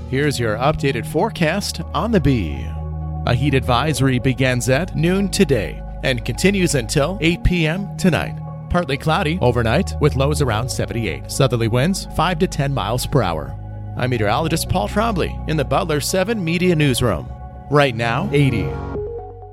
Here's your updated forecast on the Bee. A heat advisory begins at noon today and continues until 8 p.m. tonight. Partly cloudy overnight with lows around 78. Southerly winds 5 to 10 miles per hour. I'm meteorologist Paul Trombley in the Butler 7 Media Newsroom. Right now, 80.